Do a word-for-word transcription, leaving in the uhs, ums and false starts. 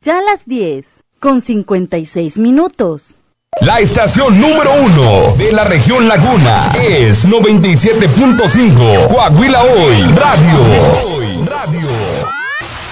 Ya las diez, con cincuenta y seis minutos. La estación número uno de la región Laguna es noventa y siete punto cinco Coahuila Hoy Radio. Hoy Radio.